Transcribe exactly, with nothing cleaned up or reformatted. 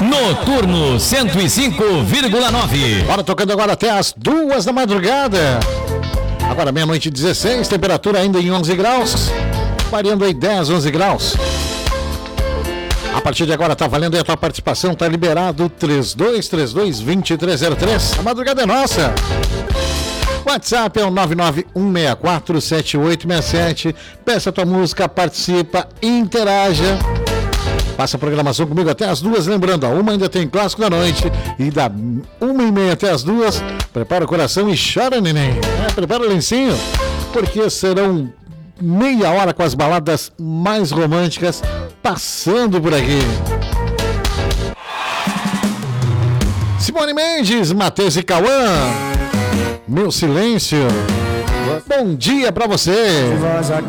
Noturno cento e cinco vírgula nove. Bora tocando agora até as duas da madrugada. Agora meia-noite e dezesseis, temperatura ainda em onze graus, variando aí dez, onze graus. A partir de agora tá valendo aí a tua participação, tá liberado três dois três dois, dois três zero três. A madrugada é nossa. WhatsApp é o nove nove um seis quatro sete oito seis sete. Peça a tua música, participa, interaja. Passa a programação comigo até as duas. Lembrando, a uma ainda tem clássico da noite. E da uma e meia até as duas, prepara o coração e chora, neném. É, prepara o lencinho, porque serão meia hora com as baladas mais românticas passando por aqui. Simone Mendes, Matheus e Cauã. Meu silêncio. Bom dia pra você. Voz aqui